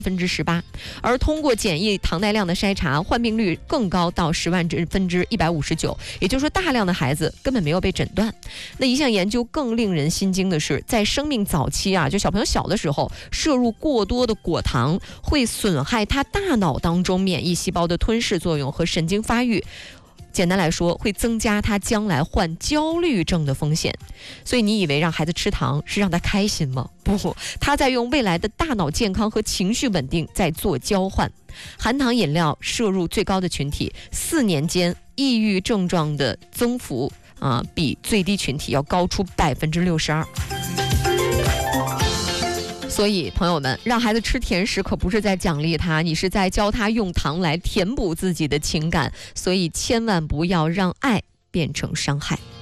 18%，而通过检疫糖耐量的筛查，患病率更高到10万159%，也就是说，大量的孩子根本没有被诊断。那一项研究更令人心惊的是，在生命早期就小朋友小的时候，摄入过多的果糖会损害他大脑当中免疫细胞的吞噬作用和神经发育。简单来说，会增加他将来患焦虑症的风险。所以你以为让孩子吃糖是让他开心吗？不，他在用未来的大脑健康和情绪稳定在做交换。含糖饮料摄入最高的群体，4年间抑郁症状的增幅比最低群体要高出62%。所以朋友们，让孩子吃甜食可不是在奖励他，你是在教他用糖来填补自己的情感，所以千万不要让爱变成伤害。